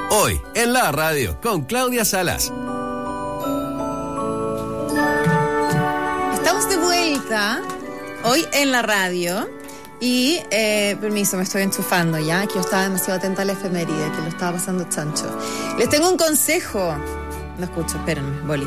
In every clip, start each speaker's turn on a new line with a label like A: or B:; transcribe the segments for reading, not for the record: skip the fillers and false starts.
A: Hoy en la radio con Claudia Salas.
B: Estamos de vuelta hoy en la radio y, permiso, me estoy enchufando ya, que yo estaba demasiado atenta a la efeméride, que lo estaba pasando chancho. Les tengo un consejo. No escucho, espérenme, boli.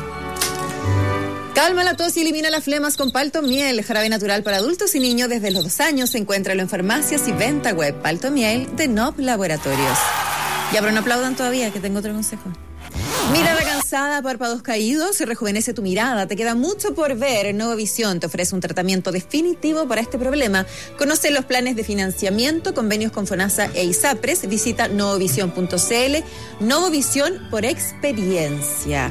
B: Calma la tos y elimina las flemas con Palto Miel, jarabe natural para adultos y niños desde los 2 años. Encuéntralo en farmacias y venta web. Palto Miel de Nob Laboratorios. Ya, pero no aplaudan todavía, que tengo otro consejo. Mirada cansada, párpados caídos, rejuvenece tu mirada. Te queda mucho por ver. Novovisión te ofrece un tratamiento definitivo para este problema. Conoce los planes de financiamiento, convenios con FONASA e ISAPRES. Visita novovision.cl. Novovisión por experiencia.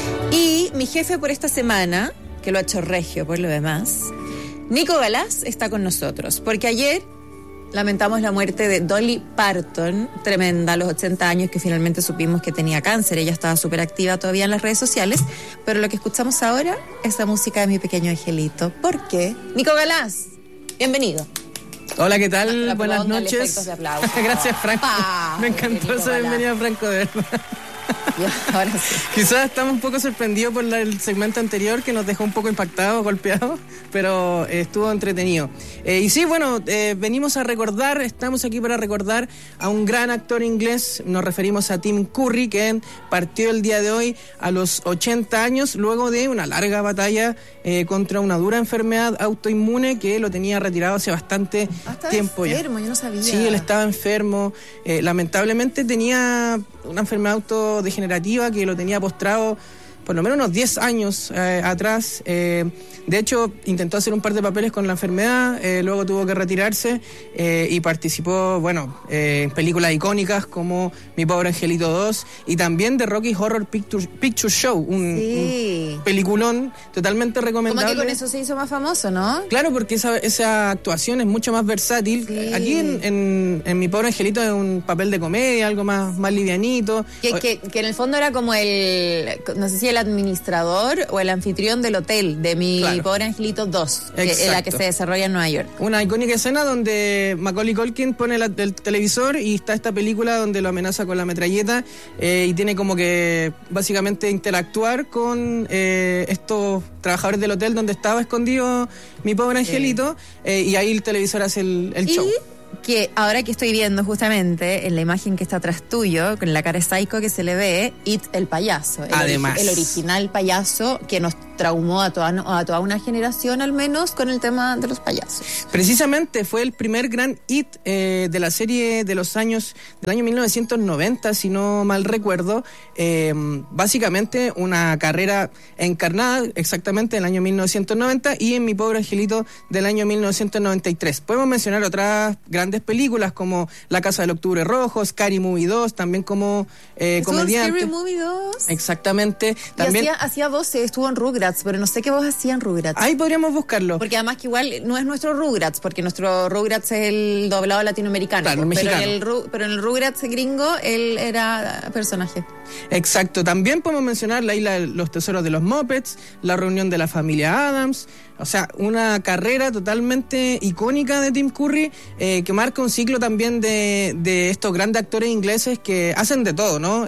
B: Y mi jefe por esta semana, que lo ha hecho regio por lo demás, Nico Galás, está con nosotros. Porque ayer lamentamos la muerte de Dolly Parton, tremenda, a los 80 años, que finalmente supimos que tenía cáncer. Ella estaba súper activa todavía en las redes sociales, pero lo que escuchamos ahora es la música de Mi Pequeño Angelito. ¿Por qué? Nico Galás, bienvenido.
C: Hola, ¿qué tal? Buenas noches.
B: Gracias,
C: Franco. Me encantó esa bienvenida, Franco, de verdad.
B: Ahora sí.
C: Quizás estamos un poco sorprendidos por el segmento anterior, que nos dejó un poco impactados, golpeados, pero estuvo entretenido. Y sí, bueno, venimos a recordar, estamos aquí para recordar a un gran actor inglés. Nos referimos a Tim Curry, que partió el día de hoy a los 80 años, luego de una larga batalla contra una dura enfermedad autoinmune que lo tenía retirado hace bastante tiempo.
B: Estaba enfermo, yo no sabía.
C: Sí, él estaba enfermo. Lamentablemente tenía una enfermedad autodegenerativa que lo tenía postrado por lo menos unos 10 años atrás. De hecho, intentó hacer un par de papeles con la enfermedad, luego tuvo que retirarse y participó, en películas icónicas como Mi Pobre Angelito 2 y también de Rocky Horror Picture Show, un peliculón totalmente recomendable.
B: Como que con eso se hizo más famoso, ¿no?
C: Claro, porque esa actuación es mucho más versátil. Sí. Aquí en Mi Pobre Angelito es un papel de comedia, algo más livianito.
B: Que en el fondo era como no sé si el administrador o el anfitrión del hotel de Mi Pobre Angelito 2, que es la que se desarrolla en Nueva York.
C: Una icónica escena donde Macaulay Culkin pone el televisor y está esta película donde lo amenaza con la metralleta y tiene como que básicamente interactuar con estos trabajadores del hotel donde estaba escondido Mi Pobre Angelito, y ahí el televisor hace el show.
B: Que ahora que estoy viendo justamente en la imagen que está atrás tuyo, con la cara psycho que se le ve, It el payaso.
C: Además.
B: El original payaso que nos traumó a toda una generación, al menos, con el tema de los payasos.
C: Precisamente fue el primer gran hit de la serie del año 1990, si no mal recuerdo. Básicamente una carrera encarnada exactamente en el año 1990 y en Mi Pobre Angelito del año 1993. Podemos mencionar otras grandes películas como La Casa del Octubre Rojo, Scary Movie 2, también como comediante.
B: Scary Movie 2.
C: Exactamente. También
B: hacía voces, estuvo en Rugrats, pero no sé qué voz hacía en Rugrats.
C: Ahí podríamos buscarlo.
B: Porque además que igual no es nuestro Rugrats, porque nuestro Rugrats es el doblado latinoamericano.
C: Claro,
B: mexicano. Pero en el Rugrats gringo, él era personaje.
C: Exacto. También podemos mencionar La Isla de los Tesoros de los Muppets, La Reunión de la Familia Addams. O sea, una carrera totalmente icónica de Tim Curry, que marca un ciclo también de estos grandes actores ingleses que hacen de todo, ¿no?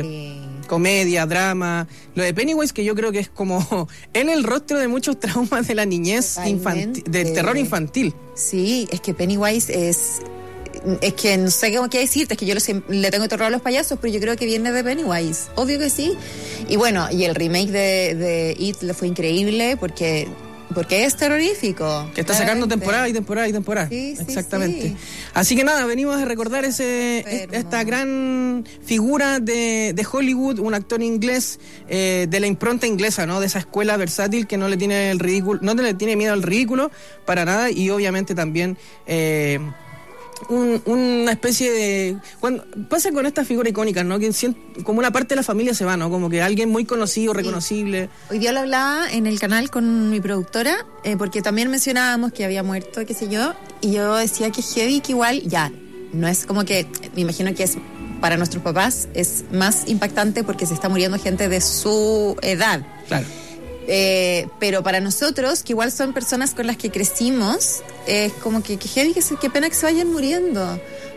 C: Comedia, drama. Lo de Pennywise, que yo creo que es como en el rostro de muchos traumas de la niñez del terror infantil.
B: Sí, es que Pennywise es que no sé qué decirte, es que yo le tengo terror a los payasos, pero yo creo que viene de Pennywise, obvio que sí. Y bueno, y el remake de It le fue increíble porque es terrorífico.
C: Que está sacando temporada y temporada y temporada.
B: Sí,
C: exactamente.
B: Sí.
C: Así que nada, venimos a recordar esta gran figura de Hollywood, un actor inglés de la impronta inglesa, ¿no? De esa escuela versátil que no le tiene miedo al ridículo para nada, y obviamente también una especie de... Cuando pasa con estas figuras icónicas, ¿no? Que como una parte de la familia se va, ¿no? Como que alguien muy conocido, reconocible.
B: Hoy día lo hablaba en el canal con mi productora, porque también mencionábamos que había muerto, qué sé yo, y yo decía que heavy, que igual, ya, no es como que, me imagino que es para nuestros papás, es más impactante porque se está muriendo gente de su edad.
C: Claro.
B: Pero para nosotros, que igual son personas con las que crecimos, es como que heavy, qué pena que se vayan muriendo,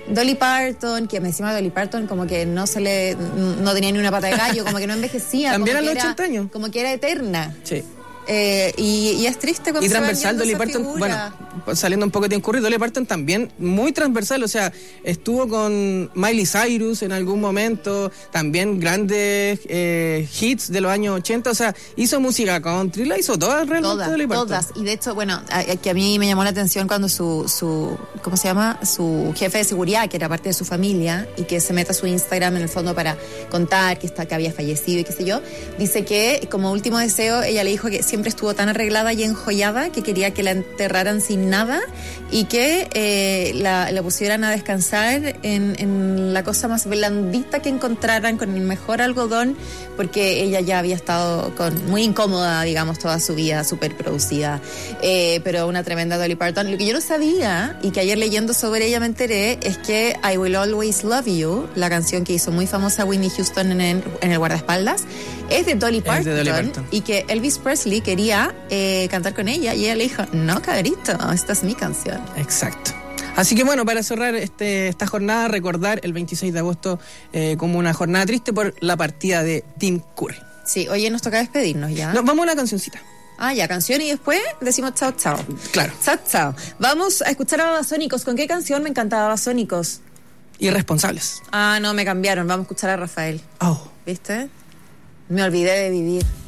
B: Dolly Parton, que encima Dolly Parton como que no tenía ni una pata de gallo, como que no envejecía.
C: También a
B: como
C: los
B: que era,
C: 80 años.
B: Como que era eterna.
C: Sí.
B: Y es triste cuando
C: y
B: se van
C: transversal,
B: yendo
C: Dolly
B: esa
C: Parton,
B: figura.
C: bueno, saliendo un poco de incurrir, Dolly Parton también muy transversal, o sea, estuvo con Miley Cyrus en algún momento, también grandes hits de los años 80, o sea, hizo música country, la hizo todas realmente Dolly Parton.
B: Todas, y de hecho, bueno, que a mí me llamó la atención cuando su ¿cómo se llama? Su jefe de seguridad, que era parte de su familia, y que se mete a su Instagram en el fondo para contar que había fallecido y qué sé yo, dice que como último deseo, ella le dijo que siempre estuvo tan arreglada y enjollada que quería que la enterraran sin nada y que la pusieran a descansar en la cosa más blandita que encontraran, con el mejor algodón, porque ella ya había estado muy incómoda, digamos, toda su vida, súper producida, pero una tremenda Dolly Parton. Lo que yo no sabía, y que ayer leyendo sobre ella me enteré, es que I Will Always Love You, la canción que hizo muy famosa Whitney Houston en el guardaespaldas, es de Dolly Parton, y que Elvis Presley quería cantar con ella, y ella le dijo, no, cabrito, esta es mi canción.
C: Exacto. Así que bueno, para cerrar esta jornada, recordar el 26 de agosto como una jornada triste por la partida de Tim Curry.
B: Sí, oye, nos toca despedirnos ya.
C: No, vamos a una cancioncita.
B: Ah, ya, canción, y después decimos chao, chao.
C: Claro.
B: Chao, chao. Vamos a escuchar a Babasónicos. ¿Con qué canción me encantaba Babasónicos?
C: Irresponsables.
B: Ah, no, me cambiaron. Vamos a escuchar a Rafael.
C: Oh.
B: ¿Viste? Me olvidé de vivir.